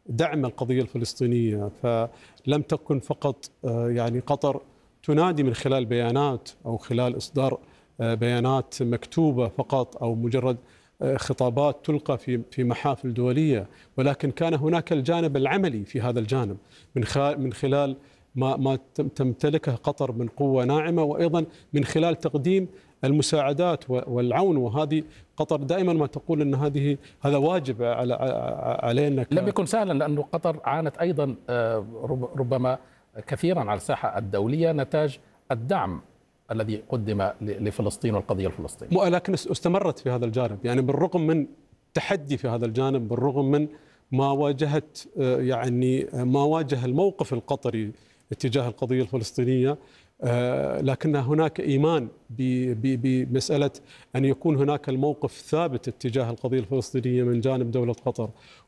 دعم القضية الفلسطينية. فلم تكن فقط يعني قطر تنادي من خلال بيانات أو خلال إصدار بيانات مكتوبة فقط أو مجرد خطابات تلقى في محافل دولية، ولكن كان هناك الجانب العملي في هذا الجانب من خلال ما تمتلكه قطر من قوة ناعمة، وأيضا من خلال تقديم المساعدات والعون. وهذه قطر دائما ما تقول أن هذا واجب علينا. لم يكن سهلا لأن قطر عانت أيضا ربما كثيرا على الساحة الدولية نتاج الدعم الذي قدم لفلسطين والقضية الفلسطينية، لكن استمرت في هذا الجانب، يعني بالرغم من تحدي في هذا الجانب، بالرغم من ما واجهت يعني ما واجه الموقف القطري اتجاه القضية الفلسطينية، لكن هناك إيمان بمسألة أن يكون هناك الموقف ثابت اتجاه القضية الفلسطينية من جانب دولة قطر.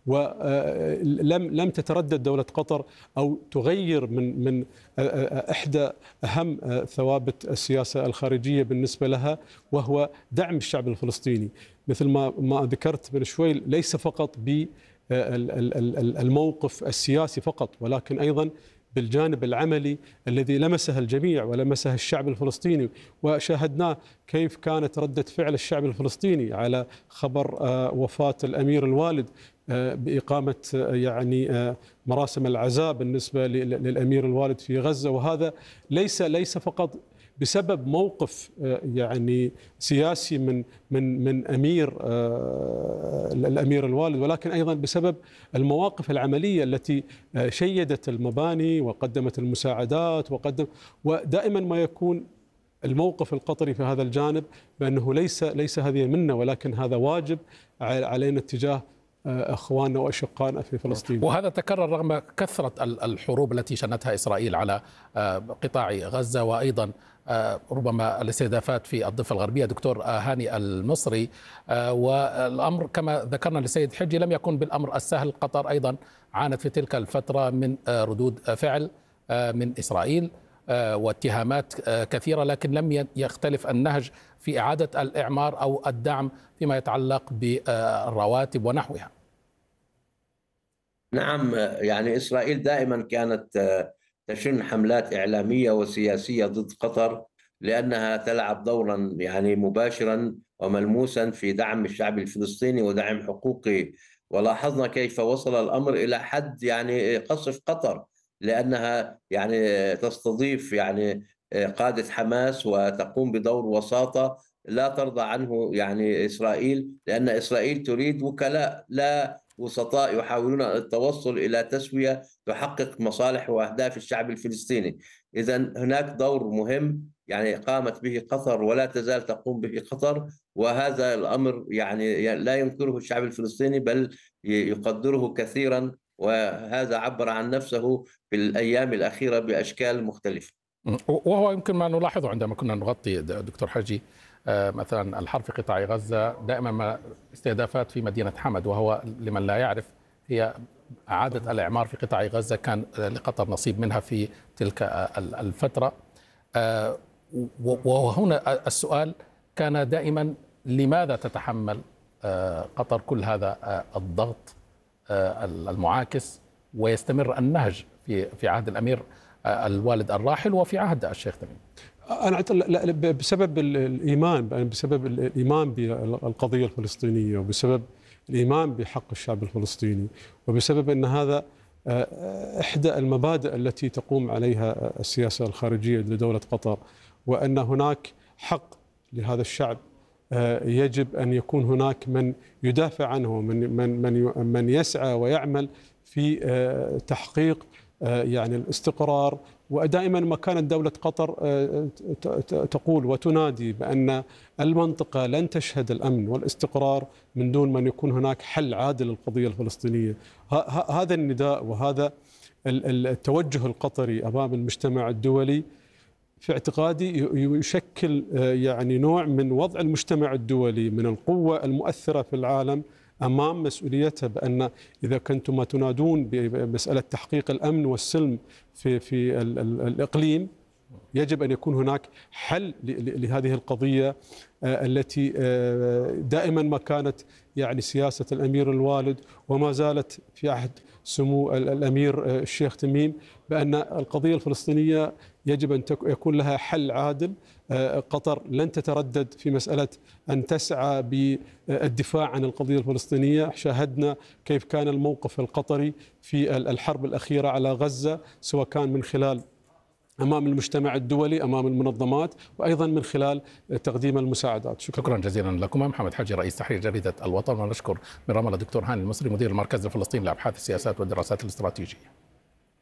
ولم تتردد دولة قطر أو تغير من إحدى أهم ثوابت السياسة الخارجية بالنسبة لها، وهو دعم الشعب الفلسطيني. مثل ما ذكرت من شوي، ليس فقط بالموقف السياسي فقط، ولكن أيضا بالجانب العملي الذي لمسه الجميع ولمسه الشعب الفلسطيني. وشاهدنا كيف كانت ردة فعل الشعب الفلسطيني على خبر وفاة الأمير الوالد بإقامة يعني مراسم العزاء بالنسبة للأمير الوالد في غزة. وهذا ليس فقط بسبب موقف يعني سياسي من الأمير الوالد، ولكن أيضا بسبب المواقف العملية التي شيدت المباني وقدمت المساعدات ودائما ما يكون الموقف القطري في هذا الجانب بأنه ليس هذه منة، ولكن هذا واجب علينا اتجاه أخواننا وأشقائنا في فلسطين. وهذا تكرر رغم كثرة الحروب التي شنتها إسرائيل على قطاع غزة، وأيضا ربما الاستهدافات في الضفة الغربية. دكتور هاني المصري، والأمر كما ذكرنا للسيد حجي لم يكن بالأمر السهل. قطر أيضا عانت في تلك الفترة من ردود فعل من إسرائيل واتهامات كثيرة، لكن لم يختلف النهج في إعادة الإعمار أو الدعم فيما يتعلق بالرواتب ونحوها. نعم، يعني إسرائيل دائما كانت تشن حملات إعلامية وسياسية ضد قطر لأنها تلعب دورا يعني مباشرا وملموسا في دعم الشعب الفلسطيني ودعم حقوقه. ولاحظنا كيف وصل الأمر إلى حد يعني قصف قطر، لأنها يعني تستضيف يعني قادة حماس وتقوم بدور وساطة لا ترضى عنه يعني إسرائيل، لأن إسرائيل تريد وكلاء لا وسطاء يحاولون التوصل إلى تسوية تحقق مصالح وأهداف الشعب الفلسطيني. إذا هناك دور مهم يعني قامت به قطر ولا تزال تقوم به قطر، وهذا الأمر يعني لا ينكره الشعب الفلسطيني بل يقدره كثيرا، وهذا عبر عن نفسه في الأيام الأخيرة بأشكال مختلفة. وهو يمكن ما نلاحظه عندما كنا نغطي دكتور حجي مثلا الحرب في قطاع غزة، دائما ما استهدافات في مدينة حمد، وهو لمن لا يعرف هي إعادة الإعمار في قطاع غزة كان لقطر نصيب منها في تلك الفترة. وهنا السؤال كان دائما لماذا تتحمل قطر كل هذا الضغط المعاكس ويستمر النهج في عهد الأمير الوالد الراحل وفي عهد الشيخ تميم؟ أنا بسبب الإيمان بالقضية الفلسطينية، وبسبب الإيمان بحق الشعب الفلسطيني، وبسبب أن هذا إحدى المبادئ التي تقوم عليها السياسة الخارجية لدولة قطر، وأن هناك حق لهذا الشعب يجب أن يكون هناك من يدافع عنه، من يسعى ويعمل في تحقيق يعني الاستقرار. ودائما ما كانت دولة قطر تقول وتنادي بأن المنطقة لن تشهد الأمن والاستقرار من دون من يكون هناك حل عادل للقضية الفلسطينية. هذا النداء وهذا التوجه القطري أمام المجتمع الدولي في اعتقادي يشكل يعني نوع من وضع المجتمع الدولي من القوة المؤثرة في العالم أمام مسؤوليتها، بأن إذا كنتم تنادون بمسألة تحقيق الأمن والسلم في الإقليم، يجب أن يكون هناك حل لهذه القضية التي دائما ما كانت يعني سياسة الأمير الوالد وما زالت في عهد سمو الأمير الشيخ تميم بأن القضية الفلسطينية يجب أن يكون لها حل عادل. قطر لن تتردد في مسألة أن تسعى بالدفاع عن القضية الفلسطينية. شاهدنا كيف كان الموقف القطري في الحرب الأخيرة على غزة، سواء كان من خلال أمام المجتمع الدولي، أمام المنظمات، وأيضا من خلال تقديم المساعدات. شكرا جزيلا لكم. محمد حجي، رئيس تحرير جريدة الوطن، ونشكر من رام الله الدكتور هاني المصري، مدير المركز الفلسطيني لأبحاث السياسات والدراسات الاستراتيجية.